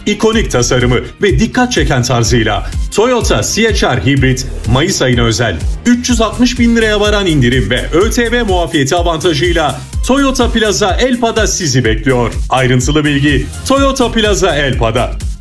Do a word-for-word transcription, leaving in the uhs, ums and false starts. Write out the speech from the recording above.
İkonik tasarımı ve dikkat çeken tarzıyla Toyota C H R Hibrit Mayıs ayına özel üç yüz altmış bin liraya varan indirim ve ÖTV muafiyeti avantajıyla Toyota Plaza Elpa'da sizi bekliyor. Ayrıntılı bilgi Toyota Plaza Elpa'da.